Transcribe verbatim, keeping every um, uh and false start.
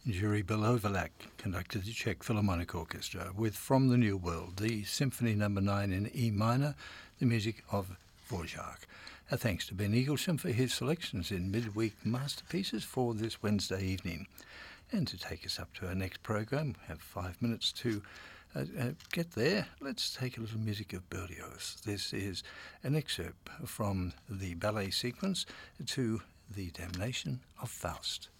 Yuri Belovelak conducted the Czech Philharmonic Orchestra with From the New World, the Symphony Number nine in E minor, the music of Dvorak. Our thanks to Ben Eaglesham for his selections in midweek masterpieces for this Wednesday evening. And to take us up to our next program, we have five minutes to uh, uh, get there. Let's take a little music of Berlioz. This is an excerpt from the ballet sequence to The Damnation of Faust.